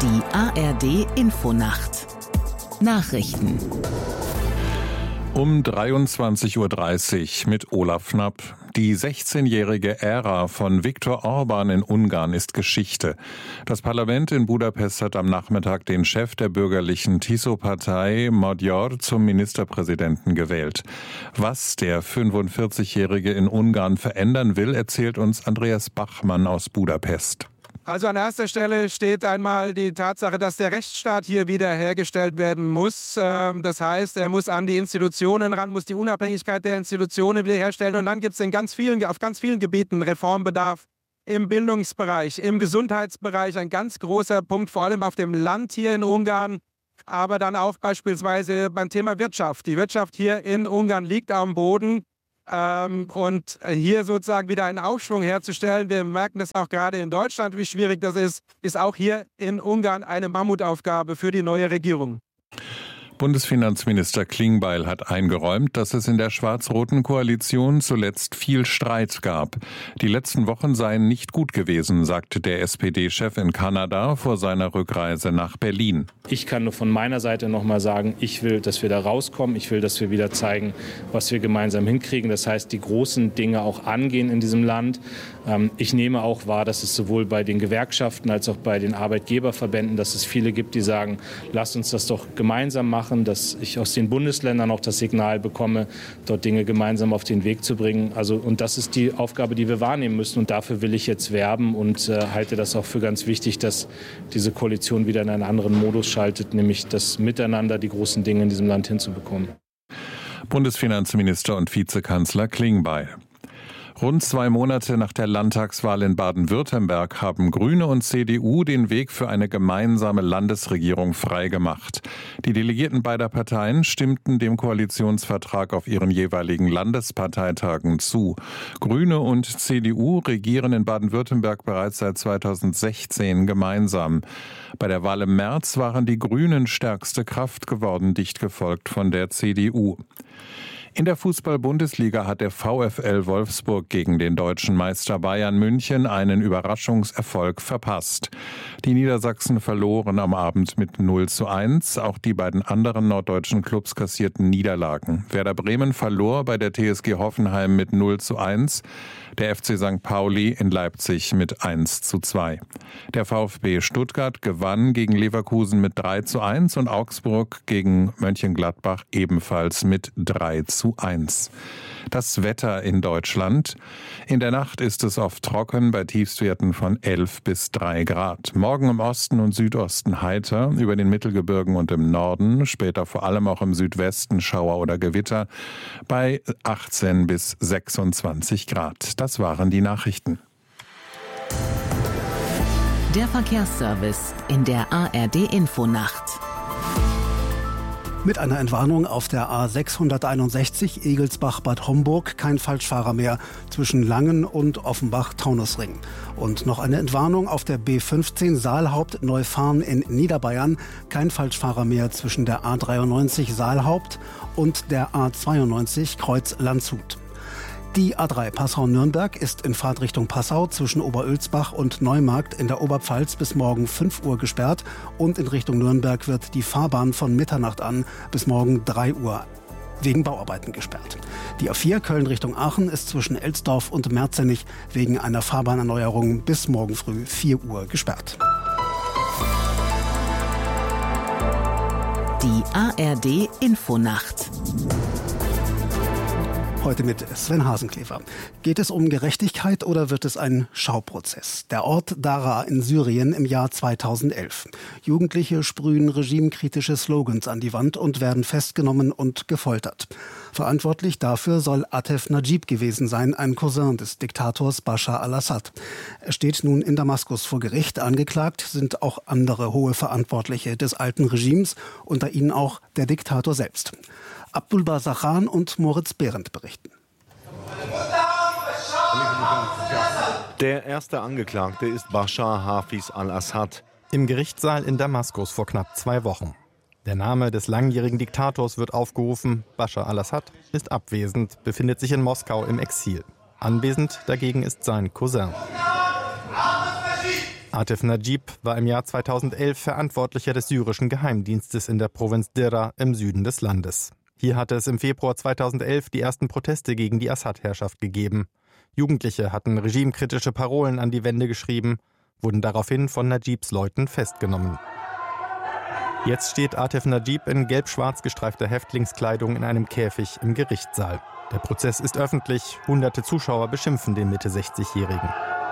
Die ARD Infonacht Nachrichten um 23:30 Uhr mit Olaf Knapp. Die 16-jährige Ära von Viktor Orban in Ungarn ist Geschichte. Das Parlament in Budapest hat am Nachmittag den Chef der bürgerlichen TISO-Partei Magyar zum Ministerpräsidenten gewählt. Was der 45-jährige in Ungarn verändern will, erzählt uns Andreas Bachmann aus Budapest. Also an erster Stelle steht einmal die Tatsache, dass der Rechtsstaat hier wiederhergestellt werden muss. Das heißt, er muss an die Institutionen ran, muss die Unabhängigkeit der Institutionen wiederherstellen. Und dann gibt es auf ganz vielen Gebieten Reformbedarf. Im Bildungsbereich, im Gesundheitsbereich ein ganz großer Punkt, vor allem auf dem Land hier in Ungarn. Aber dann auch beispielsweise beim Thema Wirtschaft. Die Wirtschaft hier in Ungarn liegt am Boden. Und hier sozusagen wieder einen Aufschwung herzustellen, wir merken das auch gerade in Deutschland, wie schwierig das ist auch hier in Ungarn eine Mammutaufgabe für die neue Regierung. Bundesfinanzminister Klingbeil hat eingeräumt, dass es in der schwarz-roten Koalition zuletzt viel Streit gab. Die letzten Wochen seien nicht gut gewesen, sagte der SPD-Chef in Kanada vor seiner Rückreise nach Berlin. Ich kann nur von meiner Seite noch mal sagen, ich will, dass wir da rauskommen. Ich will, dass wir wieder zeigen, was wir gemeinsam hinkriegen. Das heißt, die großen Dinge auch angehen in diesem Land. Ich nehme auch wahr, dass es sowohl bei den Gewerkschaften als auch bei den Arbeitgeberverbänden, dass es viele gibt, die sagen, lasst uns das doch gemeinsam machen, dass ich aus den Bundesländern auch das Signal bekomme, dort Dinge gemeinsam auf den Weg zu bringen. Und das ist die Aufgabe, die wir wahrnehmen müssen. Und dafür will ich jetzt werben und halte das auch für ganz wichtig, dass diese Koalition wieder in einen anderen Modus schaltet, nämlich das Miteinander, die großen Dinge in diesem Land hinzubekommen. Bundesfinanzminister und Vizekanzler Klingbeil. Rund 2 Monate nach der Landtagswahl in Baden-Württemberg haben Grüne und CDU den Weg für eine gemeinsame Landesregierung freigemacht. Die Delegierten beider Parteien stimmten dem Koalitionsvertrag auf ihren jeweiligen Landesparteitagen zu. Grüne und CDU regieren in Baden-Württemberg bereits seit 2016 gemeinsam. Bei der Wahl im März waren die Grünen stärkste Kraft geworden, dicht gefolgt von der CDU. In der Fußball-Bundesliga hat der VfL Wolfsburg gegen den deutschen Meister Bayern München einen Überraschungserfolg verpasst. Die Niedersachsen verloren am Abend mit 0:1. Auch die beiden anderen norddeutschen Clubs kassierten Niederlagen. Werder Bremen verlor bei der TSG Hoffenheim mit 0:1. Der FC St. Pauli in Leipzig mit 1:2. Der VfB Stuttgart gewann gegen Leverkusen mit 3:1 und Augsburg gegen Mönchengladbach ebenfalls mit 3:1. Das Wetter in Deutschland. In der Nacht ist es oft trocken bei Tiefstwerten von 11 bis 3 Grad. Morgen im Osten und Südosten heiter, über den Mittelgebirgen und im Norden, später vor allem auch im Südwesten Schauer oder Gewitter bei 18 bis 26 Grad. Das waren die Nachrichten. Der Verkehrsservice in der ARD Infonacht. Mit einer Entwarnung auf der A661 Egelsbach-Bad Homburg kein Falschfahrer mehr zwischen Langen und Offenbach-Taunusring. Und noch eine Entwarnung auf der B15 Saalhaupt-Neufahrn in Niederbayern. Kein Falschfahrer mehr zwischen der A93 Saalhaupt und der A92 Kreuz Landshut. Die A3 Passau-Nürnberg ist in Fahrtrichtung Passau zwischen Oberölsbach und Neumarkt in der Oberpfalz bis morgen 5 Uhr gesperrt und in Richtung Nürnberg wird die Fahrbahn von Mitternacht an bis morgen 3 Uhr wegen Bauarbeiten gesperrt. Die A4 Köln Richtung Aachen ist zwischen Elsdorf und Merzenich wegen einer Fahrbahnerneuerung bis morgen früh 4 Uhr gesperrt. Die ARD Infonacht. Heute mit Sven Hasenklever. Geht es um Gerechtigkeit oder wird es ein Schauprozess? Der Ort Daraa in Syrien im Jahr 2011. Jugendliche sprühen regimekritische Slogans an die Wand und werden festgenommen und gefoltert. Verantwortlich dafür soll Atef Najib gewesen sein, ein Cousin des Diktators Bashar al-Assad. Er steht nun in Damaskus vor Gericht. Angeklagt sind auch andere hohe Verantwortliche des alten Regimes, unter ihnen auch der Diktator selbst. Abdul Basachan und Moritz Behrendt berichten. Der erste Angeklagte ist Bashar Hafiz al-Assad. Im Gerichtssaal in Damaskus vor knapp 2 Wochen. Der Name des langjährigen Diktators wird aufgerufen. Bashar al-Assad ist abwesend, befindet sich in Moskau im Exil. Anwesend dagegen ist sein Cousin. Atif Najib war im Jahr 2011 Verantwortlicher des syrischen Geheimdienstes in der Provinz Dera im Süden des Landes. Hier hatte es im Februar 2011 die ersten Proteste gegen die Assad-Herrschaft gegeben. Jugendliche hatten regimekritische Parolen an die Wände geschrieben, wurden daraufhin von Najibs Leuten festgenommen. Jetzt steht Atif Najib in gelb-schwarz gestreifter Häftlingskleidung in einem Käfig im Gerichtssaal. Der Prozess ist öffentlich, hunderte Zuschauer beschimpfen den Mitte-60-Jährigen.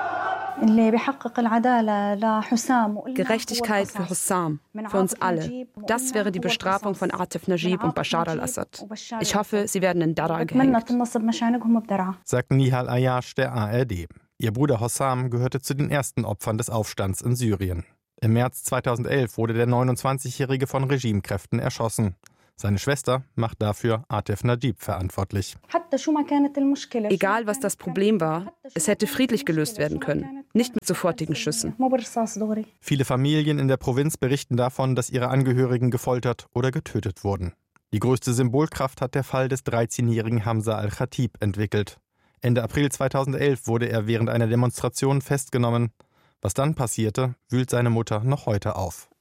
Gerechtigkeit für Hussam, für uns alle. Das wäre die Bestrafung von Atif Najib und Bashar al-Assad. Ich hoffe, sie werden in Dara gehängt, sagt Nihal Ayash der ARD. Ihr Bruder Hossam gehörte zu den ersten Opfern des Aufstands in Syrien. Im März 2011 wurde der 29-Jährige von Regimekräften erschossen. Seine Schwester macht dafür Atif Najib verantwortlich. Egal, was das Problem war, es hätte friedlich gelöst werden können, nicht mit sofortigen Schüssen. Viele Familien in der Provinz berichten davon, dass ihre Angehörigen gefoltert oder getötet wurden. Die größte Symbolkraft hat der Fall des 13-jährigen Hamza al-Khatib entwickelt. Ende April 2011 wurde er während einer Demonstration festgenommen. Was dann passierte, wühlt seine Mutter noch heute auf.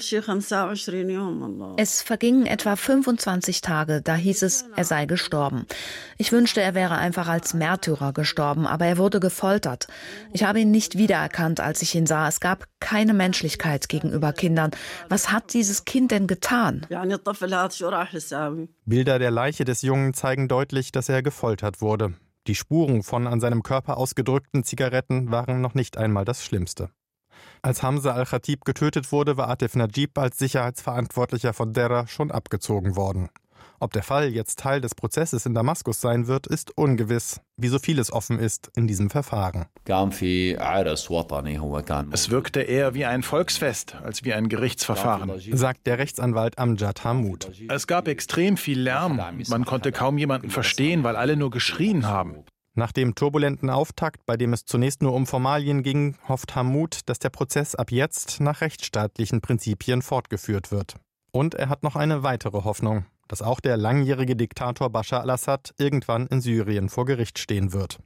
Es vergingen etwa 25 Tage, da hieß es, er sei gestorben. Ich wünschte, er wäre einfach als Märtyrer gestorben, aber er wurde gefoltert. Ich habe ihn nicht wiedererkannt, als ich ihn sah. Es gab keine Menschlichkeit gegenüber Kindern. Was hat dieses Kind denn getan? Bilder der Leiche des Jungen zeigen deutlich, dass er gefoltert wurde. Die Spuren von an seinem Körper ausgedrückten Zigaretten waren noch nicht einmal das Schlimmste. Als Hamza al-Khatib getötet wurde, war Atif Najib als Sicherheitsverantwortlicher von Dera schon abgezogen worden. Ob der Fall jetzt Teil des Prozesses in Damaskus sein wird, ist ungewiss, wie so vieles offen ist in diesem Verfahren. Es wirkte eher wie ein Volksfest als wie ein Gerichtsverfahren, sagt der Rechtsanwalt Amjad Hammoud. Es gab extrem viel Lärm. Man konnte kaum jemanden verstehen, weil alle nur geschrien haben. Nach dem turbulenten Auftakt, bei dem es zunächst nur um Formalien ging, hofft Hammoud, dass der Prozess ab jetzt nach rechtsstaatlichen Prinzipien fortgeführt wird. Und er hat noch eine weitere Hoffnung, dass auch der langjährige Diktator Bashar al-Assad irgendwann in Syrien vor Gericht stehen wird.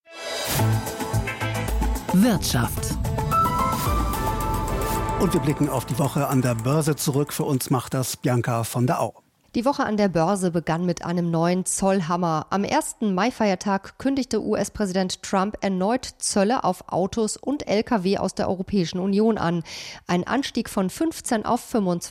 Wirtschaft. Und wir blicken auf die Woche an der Börse zurück. Für uns macht das Bianca von der Au. Die Woche an der Börse begann mit einem neuen Zollhammer. Am ersten Mai-Feiertag kündigte US-Präsident Trump erneut Zölle auf Autos und Lkw aus der Europäischen Union an. Ein Anstieg von 15 auf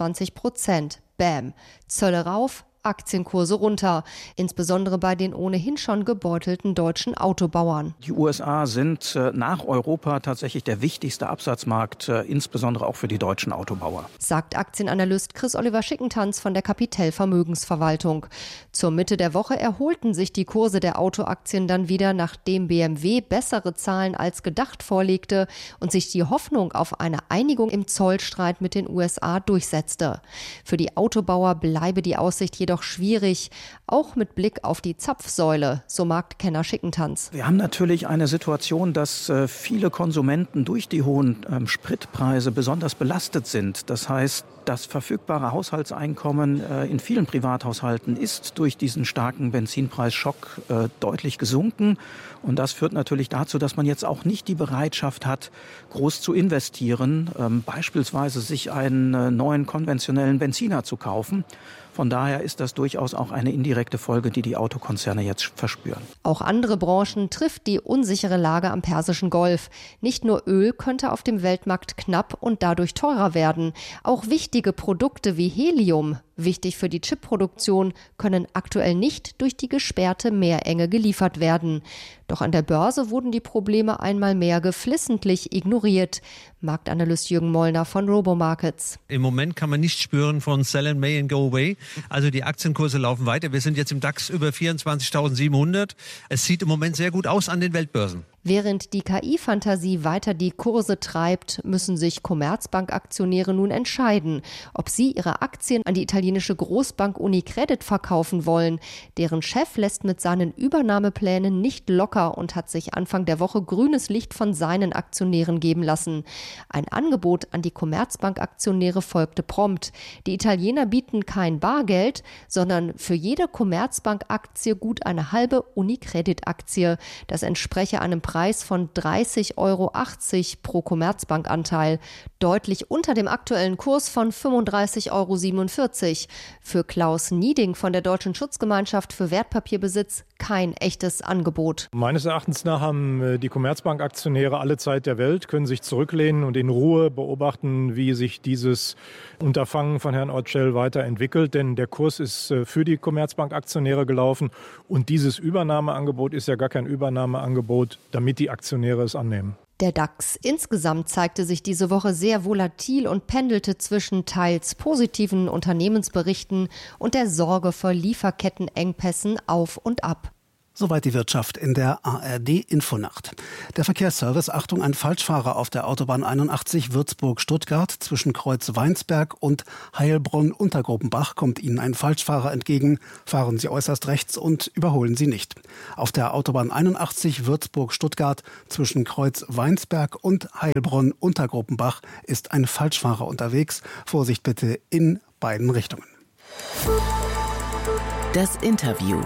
25%. Bäm. Zölle rauf, Aktienkurse runter, insbesondere bei den ohnehin schon gebeutelten deutschen Autobauern. Die USA sind nach Europa tatsächlich der wichtigste Absatzmarkt, insbesondere auch für die deutschen Autobauer, sagt Aktienanalyst Chris-Oliver Schickentanz von der Capital Vermögensverwaltung. Zur Mitte der Woche erholten sich die Kurse der Autoaktien dann wieder, nachdem BMW bessere Zahlen als gedacht vorlegte und sich die Hoffnung auf eine Einigung im Zollstreit mit den USA durchsetzte. Für die Autobauer bleibe die Aussicht jedoch schwierig, auch mit Blick auf die Zapfsäule, so Marktkenner Schickentanz. Wir haben natürlich eine Situation, dass viele Konsumenten durch die hohen Spritpreise besonders belastet sind. Das heißt, das verfügbare Haushaltseinkommen in vielen Privathaushalten ist durch diesen starken Benzinpreisschock deutlich gesunken. Und das führt natürlich dazu, dass man jetzt auch nicht die Bereitschaft hat, groß zu investieren, beispielsweise sich einen neuen konventionellen Benziner zu kaufen. Von daher ist das durchaus auch eine indirekte Folge, die die Autokonzerne jetzt verspüren. Auch andere Branchen trifft die unsichere Lage am Persischen Golf. Nicht nur Öl könnte auf dem Weltmarkt knapp und dadurch teurer werden. Auch wichtige Produkte wie Helium, wichtig für die Chipproduktion, können aktuell nicht durch die gesperrte Meerenge geliefert werden. Doch an der Börse wurden die Probleme einmal mehr geflissentlich ignoriert. Marktanalyst Jürgen Mollner von Robomarkets. Im Moment kann man nicht spüren von Sell and May and Go Away. Also die Aktienkurse laufen weiter. Wir sind jetzt im DAX über 24.700. Es sieht im Moment sehr gut aus an den Weltbörsen. Während die KI-Fantasie weiter die Kurse treibt, müssen sich Commerzbank-Aktionäre nun entscheiden, ob sie ihre Aktien an die italienische Großbank Unicredit verkaufen wollen. Deren Chef lässt mit seinen Übernahmeplänen nicht locker und hat sich Anfang der Woche grünes Licht von seinen Aktionären geben lassen. Ein Angebot an die Commerzbank-Aktionäre folgte prompt. Die Italiener bieten kein Bargeld, sondern für jede Commerzbank-Aktie gut eine halbe Unicredit-Aktie. Das entspreche einem Preis Preis von 30,80 Euro pro Commerzbank-Anteil, deutlich unter dem aktuellen Kurs von 35,47 Euro. Für Klaus Nieding von der Deutschen Schutzgemeinschaft für Wertpapierbesitz kein echtes Angebot. Meines Erachtens nach haben die Commerzbank-Aktionäre alle Zeit der Welt, können sich zurücklehnen und in Ruhe beobachten, wie sich dieses Unterfangen von Herrn Otschel weiterentwickelt. Denn der Kurs ist für die Commerzbank-Aktionäre gelaufen und dieses Übernahmeangebot ist ja gar kein Übernahmeangebot, damit die Aktionäre es annehmen. Der DAX insgesamt zeigte sich diese Woche sehr volatil und pendelte zwischen teils positiven Unternehmensberichten und der Sorge vor Lieferkettenengpässen auf und ab. Soweit die Wirtschaft in der ARD-Infonacht. Der Verkehrsservice, Achtung, ein Falschfahrer auf der Autobahn 81 Würzburg-Stuttgart zwischen Kreuz-Weinsberg und Heilbronn-Untergruppenbach kommt Ihnen ein Falschfahrer entgegen. Fahren Sie äußerst rechts und überholen Sie nicht. Auf der Autobahn 81 Würzburg-Stuttgart zwischen Kreuz-Weinsberg und Heilbronn-Untergruppenbach ist ein Falschfahrer unterwegs. Vorsicht bitte in beiden Richtungen. Das Interview.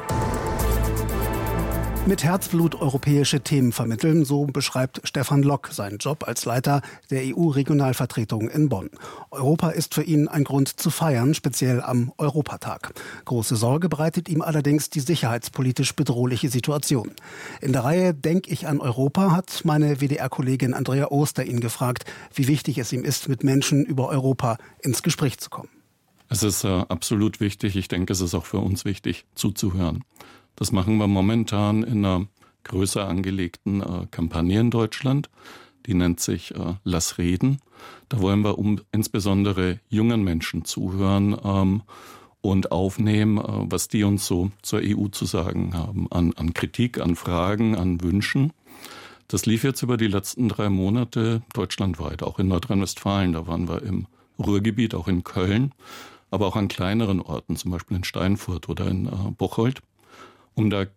Mit Herzblut europäische Themen vermitteln, so beschreibt Stefan Lock seinen Job als Leiter der EU-Regionalvertretung in Bonn. Europa ist für ihn ein Grund zu feiern, speziell am Europatag. Große Sorge bereitet ihm allerdings die sicherheitspolitisch bedrohliche Situation. In der Reihe Denk ich an Europa hat meine WDR-Kollegin Andrea Oster ihn gefragt, wie wichtig es ihm ist, mit Menschen über Europa ins Gespräch zu kommen. Es ist absolut wichtig. Ich denke, es ist auch für uns wichtig, zuzuhören. Das machen wir momentan in einer größer angelegten Kampagne in Deutschland. Die nennt sich Lass reden. Da wollen wir insbesondere jungen Menschen zuhören und aufnehmen, was die uns so zur EU zu sagen haben. An Kritik, an Fragen, an Wünschen. Das lief jetzt über die letzten 3 Monate deutschlandweit, auch in Nordrhein-Westfalen. Da waren wir im Ruhrgebiet, auch in Köln, aber auch an kleineren Orten, zum Beispiel in Steinfurt oder in Bocholt. Um da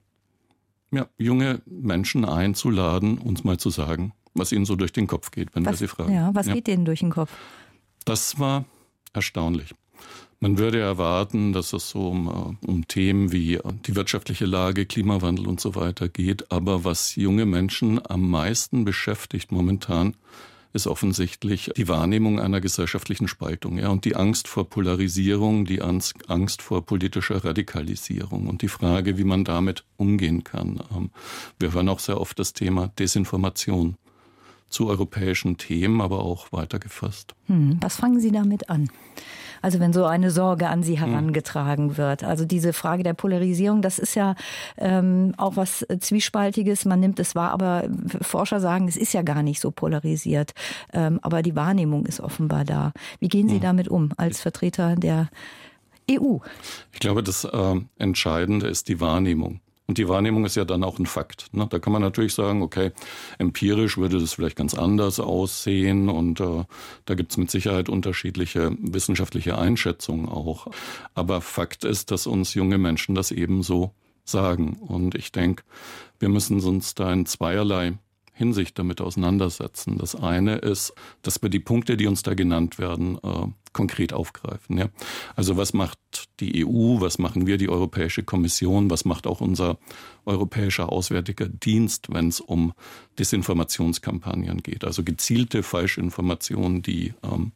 junge Menschen einzuladen, uns mal zu sagen, was ihnen so durch den Kopf geht, wenn wir sie fragen. Ja, was geht denen durch den Kopf? Das war erstaunlich. Man würde erwarten, dass es so um Themen wie die wirtschaftliche Lage, Klimawandel und so weiter geht. Aber was junge Menschen am meisten beschäftigt momentan, ist offensichtlich die Wahrnehmung einer gesellschaftlichen Spaltung, ja, und die Angst vor Polarisierung, die Angst vor politischer Radikalisierung und die Frage, wie man damit umgehen kann. Wir hören auch sehr oft das Thema Desinformation zu europäischen Themen, aber auch weitergefasst. Was fangen Sie damit an? Also wenn so eine Sorge an Sie herangetragen wird. Also diese Frage der Polarisierung, das ist ja auch was Zwiespaltiges. Man nimmt es wahr, aber Forscher sagen, es ist ja gar nicht so polarisiert. Aber die Wahrnehmung ist offenbar da. Wie gehen Sie damit um als Vertreter der EU? Ich glaube, das Entscheidende ist die Wahrnehmung. Und die Wahrnehmung ist ja dann auch ein Fakt. Ne? Da kann man natürlich sagen, okay, empirisch würde das vielleicht ganz anders aussehen und da gibt es mit Sicherheit unterschiedliche wissenschaftliche Einschätzungen auch. Aber Fakt ist, dass uns junge Menschen das ebenso sagen. Und ich denke, wir müssen uns da in zweierlei Hinsicht damit auseinandersetzen. Das eine ist, dass wir die Punkte, die uns da genannt werden, konkret aufgreifen. Ja? Also was macht die EU, was machen wir, die Europäische Kommission, was macht auch unser Europäischer Auswärtiger Dienst, wenn es um Desinformationskampagnen geht. Also gezielte Falschinformationen, die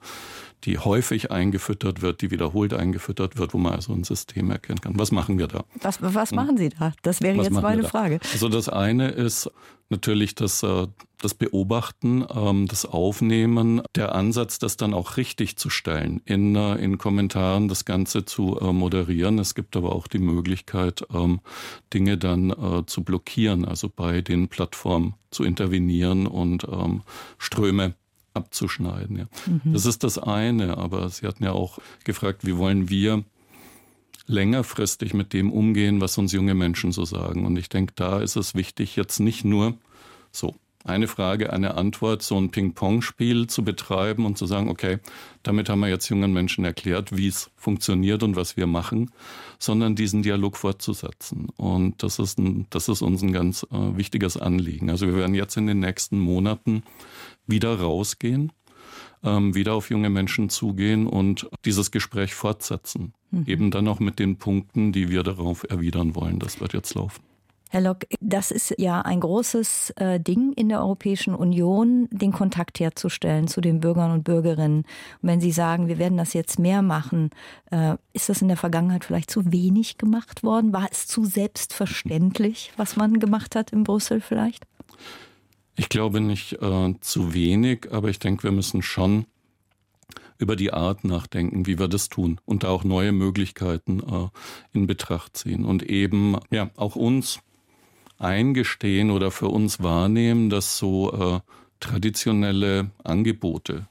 häufig eingefüttert wird, die wiederholt eingefüttert wird, wo man also ein System erkennen kann. Was machen wir da? Was machen Sie da? Das wäre jetzt meine Frage. Also das eine ist natürlich das Beobachten, das Aufnehmen, der Ansatz, das dann auch richtig zu stellen, in Kommentaren das Ganze zu moderieren. Es gibt aber auch die Möglichkeit, Dinge dann zu blockieren, also bei den Plattformen zu intervenieren und Ströme abzuschneiden. Ja. Das ist das eine, aber Sie hatten ja auch gefragt, wie wollen wir längerfristig mit dem umgehen, was uns junge Menschen so sagen. Und ich denke, da ist es wichtig, jetzt nicht nur so eine Frage, eine Antwort, so ein Ping-Pong-Spiel zu betreiben und zu sagen, okay, damit haben wir jetzt jungen Menschen erklärt, wie es funktioniert und was wir machen, sondern diesen Dialog fortzusetzen. Und das ist uns ein ganz wichtiges Anliegen. Also wir werden jetzt in den nächsten Monaten wieder rausgehen, wieder auf junge Menschen zugehen und dieses Gespräch fortsetzen. Eben dann auch mit den Punkten, die wir darauf erwidern wollen. Das wird jetzt laufen. Herr Lok, das ist ja ein großes Ding in der Europäischen Union, den Kontakt herzustellen zu den Bürgern und Bürgerinnen. Und wenn Sie sagen, wir werden das jetzt mehr machen, ist das in der Vergangenheit vielleicht zu wenig gemacht worden? War es zu selbstverständlich, was man gemacht hat in Brüssel vielleicht? Ich glaube nicht zu wenig, aber ich denke, wir müssen schon über die Art nachdenken, wie wir das tun und da auch neue Möglichkeiten in Betracht ziehen und eben auch uns eingestehen oder für uns wahrnehmen, dass so traditionelle Angebote,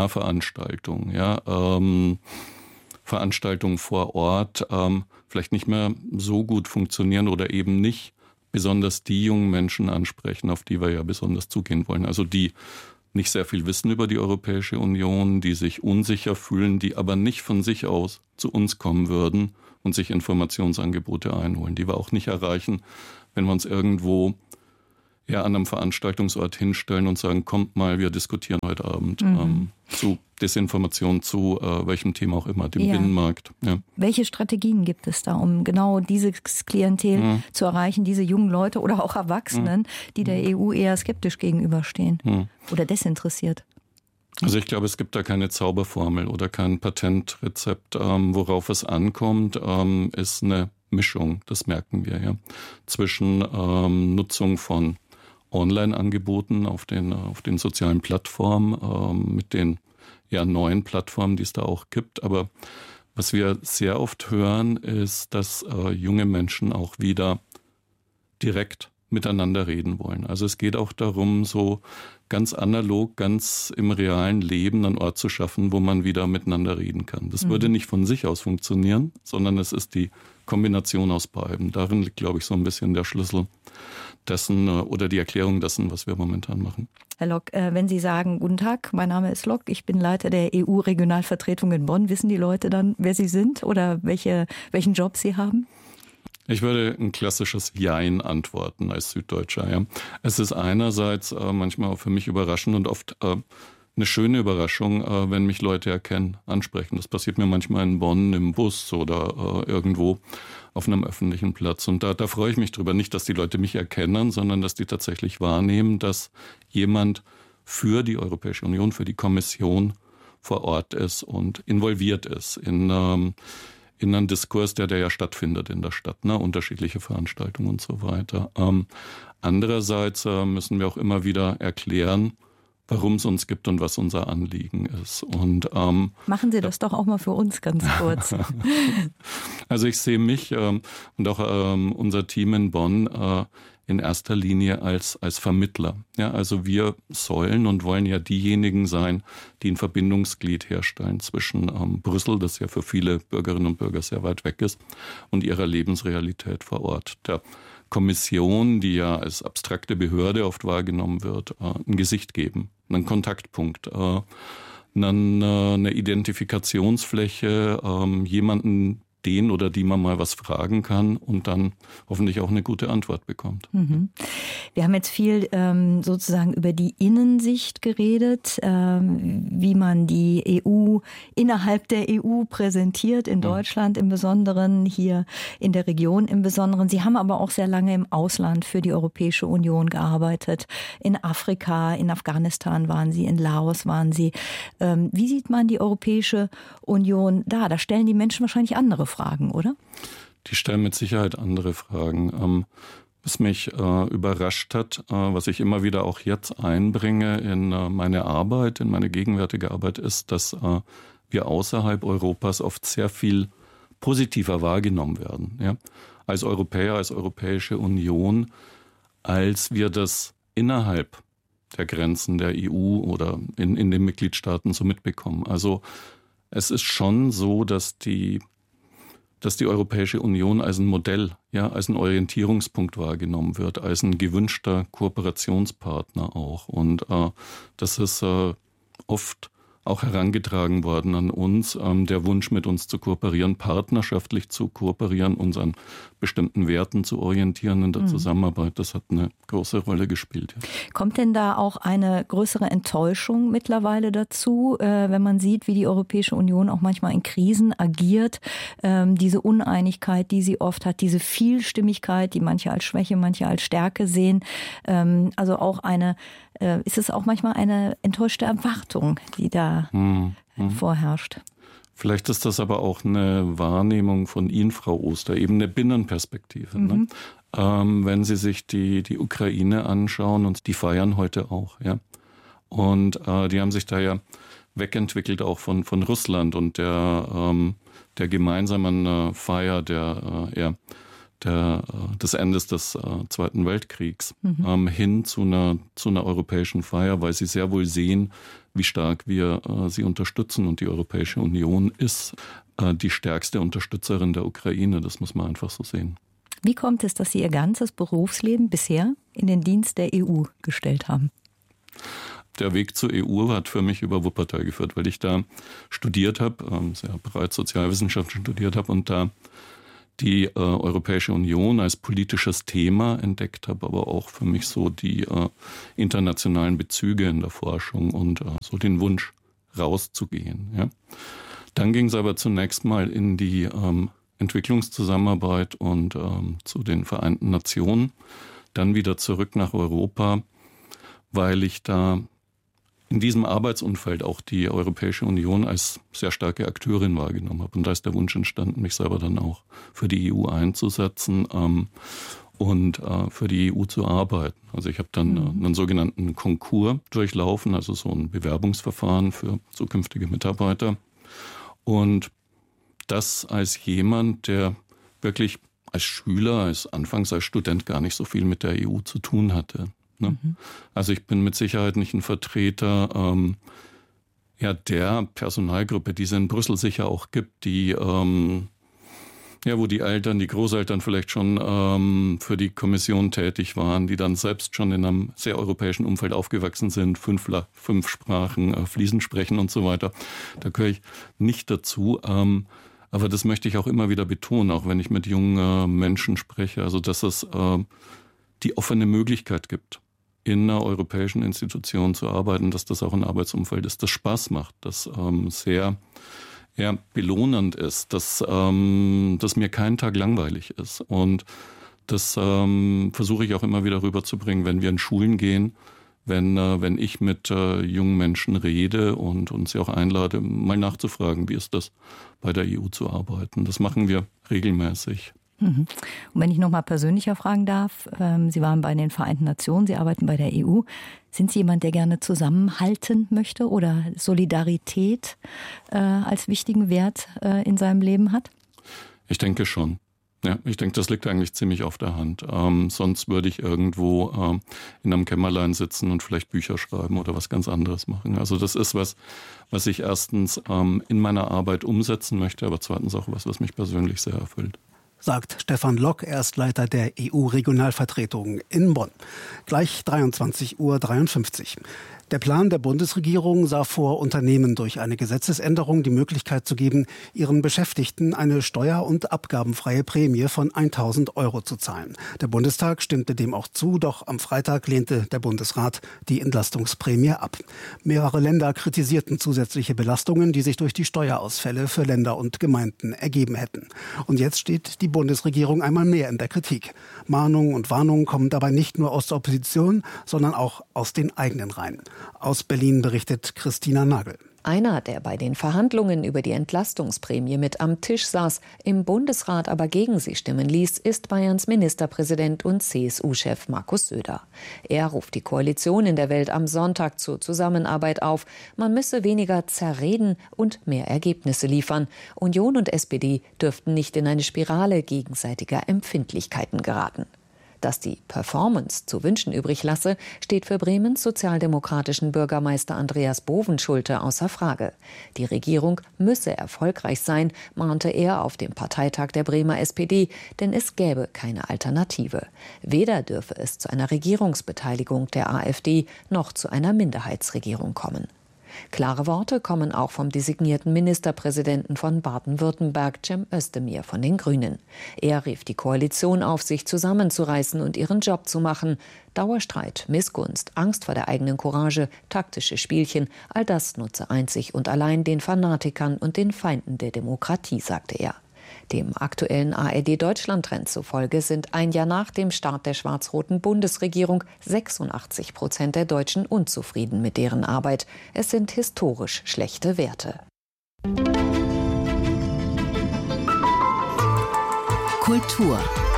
Seminarveranstaltungen, Veranstaltungen vor Ort vielleicht nicht mehr so gut funktionieren oder eben nicht besonders die jungen Menschen ansprechen, auf die wir ja besonders zugehen wollen. Also die nicht sehr viel wissen über die Europäische Union, die sich unsicher fühlen, die aber nicht von sich aus zu uns kommen würden und sich Informationsangebote einholen, die wir auch nicht erreichen, wenn wir uns irgendwo an einem Veranstaltungsort hinstellen und sagen, kommt mal, wir diskutieren heute Abend zu Desinformation, zu welchem Thema auch immer, dem Binnenmarkt. Ja. Welche Strategien gibt es da, um genau dieses Klientel zu erreichen, diese jungen Leute oder auch Erwachsenen, die der EU eher skeptisch gegenüberstehen oder desinteressiert? Also ich glaube, es gibt da keine Zauberformel oder kein Patentrezept. Worauf es ankommt, ist eine Mischung, das merken wir, zwischen Nutzung von Online-Angeboten auf den sozialen Plattformen, mit den neuen Plattformen, die es da auch gibt. Aber was wir sehr oft hören, ist, dass junge Menschen auch wieder direkt miteinander reden wollen. Also es geht auch darum, so ganz analog, ganz im realen Leben einen Ort zu schaffen, wo man wieder miteinander reden kann. Das würde nicht von sich aus funktionieren, sondern es ist die Kombination aus beiden. Darin liegt, glaube ich, so ein bisschen der Schlüssel dessen oder die Erklärung dessen, was wir momentan machen. Herr Lok, wenn Sie sagen, guten Tag, mein Name ist Lok, ich bin Leiter der EU-Regionalvertretung in Bonn, wissen die Leute dann, wer Sie sind oder welchen Job Sie haben? Ich würde ein klassisches Jein antworten als Süddeutscher. Es ist einerseits manchmal auch für mich überraschend und oft eine schöne Überraschung, wenn mich Leute erkennen, ansprechen. Das passiert mir manchmal in Bonn im Bus oder irgendwo auf einem öffentlichen Platz. Und da freue ich mich drüber. Nicht, dass die Leute mich erkennen, sondern dass die tatsächlich wahrnehmen, dass jemand für die Europäische Union, für die Kommission vor Ort ist und involviert ist in einen Diskurs, der ja stattfindet in der Stadt, unterschiedliche Veranstaltungen und so weiter. Andererseits müssen wir auch immer wieder erklären, warum es uns gibt und was unser Anliegen ist. Und machen Sie das doch auch mal für uns ganz kurz. Also ich sehe mich und auch unser Team in Bonn in erster Linie als Vermittler. Ja, also wir sollen und wollen ja diejenigen sein, die ein Verbindungsglied herstellen zwischen Brüssel, das ja für viele Bürgerinnen und Bürger sehr weit weg ist, und ihrer Lebensrealität vor Ort. Der Kommission, die ja als abstrakte Behörde oft wahrgenommen wird, ein Gesicht geben, einen Kontaktpunkt, eine Identifikationsfläche, jemanden, den oder die man mal was fragen kann und dann hoffentlich auch eine gute Antwort bekommt. Wir haben jetzt viel sozusagen über die Innensicht geredet, wie man die EU innerhalb der EU präsentiert, in Deutschland im Besonderen, hier in der Region im Besonderen. Sie haben aber auch sehr lange im Ausland für die Europäische Union gearbeitet. In Afrika, in Afghanistan waren Sie, in Laos waren Sie. Wie sieht man die Europäische Union da? Da stellen die Menschen wahrscheinlich andere Fragen, oder? Die stellen mit Sicherheit andere Fragen. Was mich überrascht hat, was ich immer wieder auch jetzt einbringe in meine Arbeit, in meine gegenwärtige Arbeit, ist, dass wir außerhalb Europas oft sehr viel positiver wahrgenommen werden. Ja? Als Europäer, als Europäische Union, als wir das innerhalb der Grenzen der EU oder in den Mitgliedstaaten so mitbekommen. Also es ist schon so, dass die Europäische Union als ein Modell, als ein Orientierungspunkt wahrgenommen wird, als ein gewünschter Kooperationspartner auch. Und das ist oft auch herangetragen worden an uns, der Wunsch, mit uns zu kooperieren, partnerschaftlich zu kooperieren, uns an bestimmten Werten zu orientieren in der Zusammenarbeit. Das hat eine große Rolle gespielt. Ja. Kommt denn da auch eine größere Enttäuschung mittlerweile dazu, wenn man sieht, wie die Europäische Union auch manchmal in Krisen agiert, diese Uneinigkeit, die sie oft hat, diese Vielstimmigkeit, die manche als Schwäche, manche als Stärke sehen, also auch ist es auch manchmal eine enttäuschte Erwartung, die da vorherrscht? Vielleicht ist das aber auch eine Wahrnehmung von Ihnen, Frau Oster, eben eine Binnenperspektive. Ne? Wenn Sie sich die Ukraine anschauen, und die feiern heute auch, ja. Und die haben sich da ja wegentwickelt auch von Russland und der gemeinsamen Feier des Endes des Zweiten Weltkriegs hin zu einer europäischen Feier, weil sie sehr wohl sehen, wie stark wir sie unterstützen. Und die Europäische Union ist die stärkste Unterstützerin der Ukraine. Das muss man einfach so sehen. Wie kommt es, dass Sie Ihr ganzes Berufsleben bisher in den Dienst der EU gestellt haben? Der Weg zur EU hat für mich über Wuppertal geführt, weil ich da studiert habe, sehr breit Sozialwissenschaften studiert habe und da die Europäische Union als politisches Thema entdeckt habe, aber auch für mich so die internationalen Bezüge in der Forschung und so den Wunsch rauszugehen. Ja. Dann ging es aber zunächst mal in die Entwicklungszusammenarbeit und zu den Vereinten Nationen, dann wieder zurück nach Europa, weil ich da in diesem Arbeitsumfeld auch die Europäische Union als sehr starke Akteurin wahrgenommen habe. Und da ist der Wunsch entstanden, mich selber dann auch für die EU einzusetzen und für die EU zu arbeiten. Also ich habe dann einen sogenannten Konkurs durchlaufen, also so ein Bewerbungsverfahren für zukünftige Mitarbeiter. Und das als jemand, der wirklich als Schüler, anfangs als Student gar nicht so viel mit der EU zu tun hatte. Also ich bin mit Sicherheit nicht ein Vertreter der Personalgruppe, die es in Brüssel sicher auch gibt, die wo die Eltern, die Großeltern vielleicht schon für die Kommission tätig waren, die dann selbst schon in einem sehr europäischen Umfeld aufgewachsen sind, 5 Sprachen fließend sprechen und so weiter. Da gehöre ich nicht dazu. Aber das möchte ich auch immer wieder betonen, auch wenn ich mit jungen Menschen spreche, also dass es die offene Möglichkeit gibt, in einer europäischen Institution zu arbeiten, dass das auch ein Arbeitsumfeld ist, das Spaß macht, das sehr belohnend ist, dass mir kein Tag langweilig ist. Und das versuche ich auch immer wieder rüberzubringen, wenn wir in Schulen gehen, wenn ich mit jungen Menschen rede und sie auch einlade, mal nachzufragen, wie ist das, bei der EU zu arbeiten. Das machen wir regelmäßig. Und wenn ich noch mal persönlicher fragen darf, Sie waren bei den Vereinten Nationen, Sie arbeiten bei der EU. Sind Sie jemand, der gerne zusammenhalten möchte oder Solidarität als wichtigen Wert in seinem Leben hat? Ich denke schon. Ja, ich denke, das liegt eigentlich ziemlich auf der Hand. Sonst würde ich irgendwo in einem Kämmerlein sitzen und vielleicht Bücher schreiben oder was ganz anderes machen. Also das ist was ich erstens in meiner Arbeit umsetzen möchte, aber zweitens auch was mich persönlich sehr erfüllt. Sagt Stefan Lock, Erstleiter der EU-Regionalvertretung in Bonn. Gleich 23:53 Uhr. Der Plan der Bundesregierung sah vor, Unternehmen durch eine Gesetzesänderung die Möglichkeit zu geben, ihren Beschäftigten eine steuer- und abgabenfreie Prämie von 1.000 € zu zahlen. Der Bundestag stimmte dem auch zu, doch am Freitag lehnte der Bundesrat die Entlastungsprämie ab. Mehrere Länder kritisierten zusätzliche Belastungen, die sich durch die Steuerausfälle für Länder und Gemeinden ergeben hätten. Und jetzt steht die Bundesregierung einmal mehr in der Kritik. Mahnungen und Warnungen kommen dabei nicht nur aus der Opposition, sondern auch aus den eigenen Reihen. Aus Berlin berichtet Christina Nagel. Einer, der bei den Verhandlungen über die Entlastungsprämie mit am Tisch saß, im Bundesrat aber gegen sie stimmen ließ, ist Bayerns Ministerpräsident und CSU-Chef Markus Söder. Er ruft die Koalition in der Welt am Sonntag zur Zusammenarbeit auf. Man müsse weniger zerreden und mehr Ergebnisse liefern. Union und SPD dürften nicht in eine Spirale gegenseitiger Empfindlichkeiten geraten. Dass die Performance zu wünschen übrig lasse, steht für Bremens sozialdemokratischen Bürgermeister Andreas Bovenschulte außer Frage. Die Regierung müsse erfolgreich sein, mahnte er auf dem Parteitag der Bremer SPD, denn es gäbe keine Alternative. Weder dürfe es zu einer Regierungsbeteiligung der AfD noch zu einer Minderheitsregierung kommen. Klare Worte kommen auch vom designierten Ministerpräsidenten von Baden-Württemberg, Cem Özdemir von den Grünen. Er rief die Koalition auf, sich zusammenzureißen und ihren Job zu machen. Dauerstreit, Missgunst, Angst vor der eigenen Courage, taktische Spielchen, all das nutze einzig und allein den Fanatikern und den Feinden der Demokratie, sagte er. Dem aktuellen ARD-Deutschland-Trend zufolge sind ein Jahr nach dem Start der schwarz-roten Bundesregierung 86% der Deutschen unzufrieden mit deren Arbeit. Es sind historisch schlechte Werte. Kultur.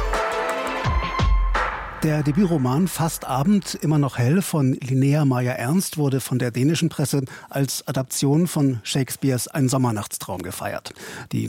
Der Debütroman Fast Abend, immer noch hell von Linnea Meyer-Ernst wurde von der dänischen Presse als Adaption von Shakespeares Ein Sommernachtstraum gefeiert. Die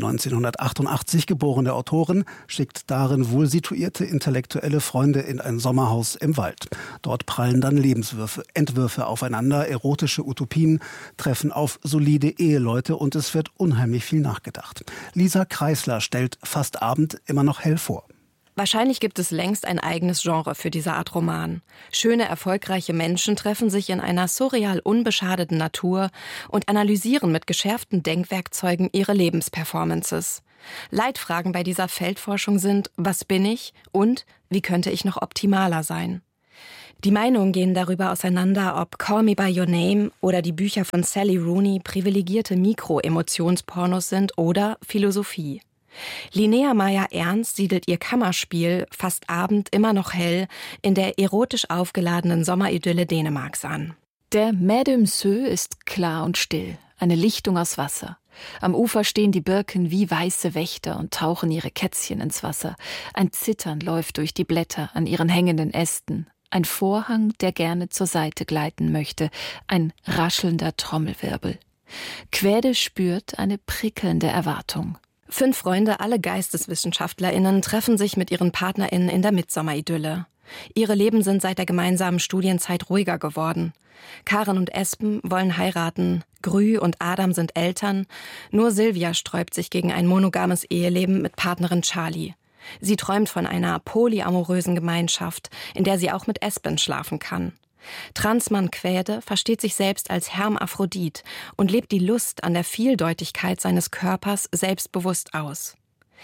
1988 geborene Autorin schickt darin wohlsituierte intellektuelle Freunde in ein Sommerhaus im Wald. Dort prallen dann Entwürfe aufeinander, erotische Utopien treffen auf solide Eheleute und es wird unheimlich viel nachgedacht. Lisa Kreisler stellt Fast Abend, immer noch hell vor. Wahrscheinlich gibt es längst ein eigenes Genre für diese Art Roman. Schöne, erfolgreiche Menschen treffen sich in einer surreal unbeschadeten Natur und analysieren mit geschärften Denkwerkzeugen ihre Lebensperformances. Leitfragen bei dieser Feldforschung sind: Was bin ich und wie könnte ich noch optimaler sein? Die Meinungen gehen darüber auseinander, ob Call Me By Your Name oder die Bücher von Sally Rooney privilegierte Mikro-Emotionspornos sind oder Philosophie. Linnea Meyer-Ernst siedelt ihr Kammerspiel Fast Abend, immer noch hell in der erotisch aufgeladenen Sommeridylle Dänemarks an. Der Mer de Msø ist klar und still, eine Lichtung aus Wasser. Am Ufer stehen die Birken wie weiße Wächter und tauchen ihre Kätzchen ins Wasser. Ein Zittern läuft durch die Blätter an ihren hängenden Ästen. Ein Vorhang, der gerne zur Seite gleiten möchte, ein raschelnder Trommelwirbel. Quäde spürt eine prickelnde Erwartung. 5 Freunde, alle GeisteswissenschaftlerInnen, treffen sich mit ihren PartnerInnen in der Mitsommeridylle. Ihre Leben sind seit der gemeinsamen Studienzeit ruhiger geworden. Karen und Espen wollen heiraten, Grü und Adam sind Eltern, nur Silvia sträubt sich gegen ein monogames Eheleben mit Partnerin Charlie. Sie träumt von einer polyamorösen Gemeinschaft, in der sie auch mit Espen schlafen kann. Transmann Quäde versteht sich selbst als Hermaphrodit und lebt die Lust an der Vieldeutigkeit seines Körpers selbstbewusst aus.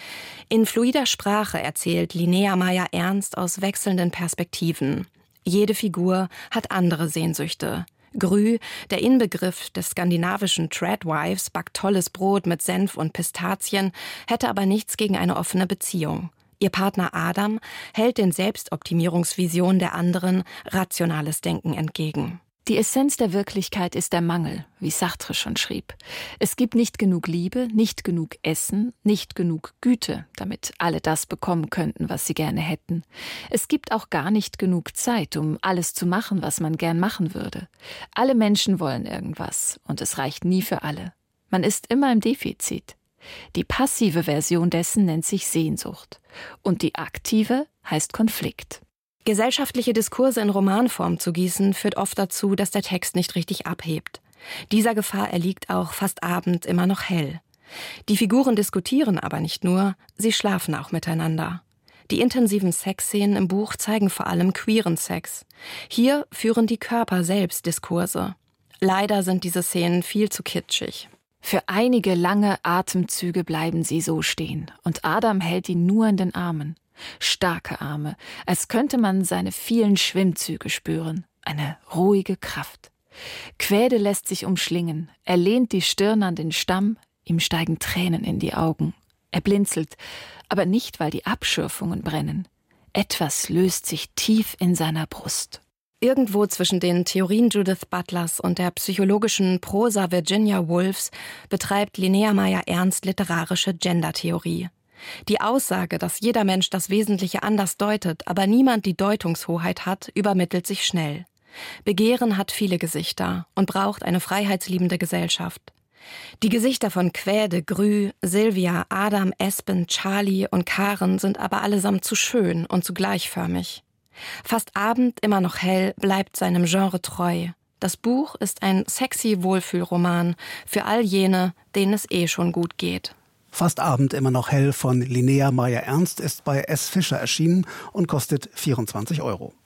In fluider Sprache erzählt Linnea Meyer-Ernst aus wechselnden Perspektiven. Jede Figur hat andere Sehnsüchte. Grü, der Inbegriff des skandinavischen Tradwives, backt tolles Brot mit Senf und Pistazien, hätte aber nichts gegen eine offene Beziehung. Ihr Partner Adam hält den Selbstoptimierungsvisionen der anderen rationales Denken entgegen. Die Essenz der Wirklichkeit ist der Mangel, wie Sartre schon schrieb. Es gibt nicht genug Liebe, nicht genug Essen, nicht genug Güte, damit alle das bekommen könnten, was sie gerne hätten. Es gibt auch gar nicht genug Zeit, um alles zu machen, was man gern machen würde. Alle Menschen wollen irgendwas und es reicht nie für alle. Man ist immer im Defizit. Die passive Version dessen nennt sich Sehnsucht und die aktive heißt Konflikt. Gesellschaftliche Diskurse in Romanform zu gießen, führt oft dazu, dass der Text nicht richtig abhebt. Dieser Gefahr erliegt auch Fast Abend, immer noch hell. Die Figuren diskutieren aber nicht nur, sie schlafen auch miteinander. Die intensiven Sexszenen im Buch zeigen vor allem queeren Sex. Hier führen die Körper selbst Diskurse. Leider sind diese Szenen viel zu kitschig. Für einige lange Atemzüge bleiben sie so stehen und Adam hält ihn nur in den Armen. Starke Arme, als könnte man seine vielen Schwimmzüge spüren. Eine ruhige Kraft. Quäde lässt sich umschlingen. Er lehnt die Stirn an den Stamm. Ihm steigen Tränen in die Augen. Er blinzelt, aber nicht, weil die Abschürfungen brennen. Etwas löst sich tief in seiner Brust. Irgendwo zwischen den Theorien Judith Butlers und der psychologischen Prosa Virginia Woolfs betreibt Linnea Meyer-Ernst literarische Gendertheorie. Die Aussage, dass jeder Mensch das Wesentliche anders deutet, aber niemand die Deutungshoheit hat, übermittelt sich schnell. Begehren hat viele Gesichter und braucht eine freiheitsliebende Gesellschaft. Die Gesichter von Quäde, Grü, Silvia, Adam, Espen, Charlie und Karen sind aber allesamt zu schön und zu gleichförmig. Fast Abend, immer noch hell, bleibt seinem Genre treu. Das Buch ist ein sexy Wohlfühlroman für all jene, denen es schon gut geht. Fast Abend, immer noch hell von Linnea Meyer-Ernst ist bei S. Fischer erschienen und kostet 24 €.